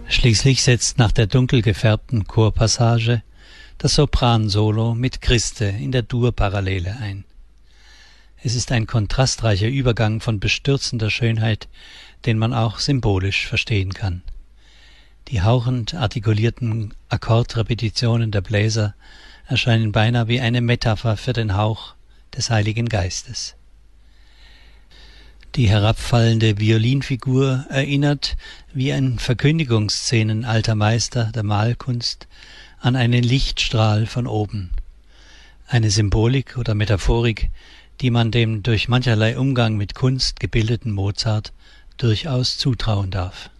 Schließlich setzt nach der dunkel gefärbten Chorpassage das Sopransolo mit Christe in der Dur-Parallele ein. Es ist ein kontrastreicher Übergang von bestürzender Schönheit, den man auch symbolisch verstehen kann. Die hauchend artikulierten Akkordrepetitionen der Bläser erscheinen beinahe wie eine Metapher für den Hauch des Heiligen Geistes. Die herabfallende Violinfigur erinnert, wie in Verkündigungsszenen alter Meister der Malkunst, an einen Lichtstrahl von oben. Eine Symbolik oder Metaphorik, die man dem durch mancherlei Umgang mit Kunst gebildeten Mozart durchaus zutrauen darf.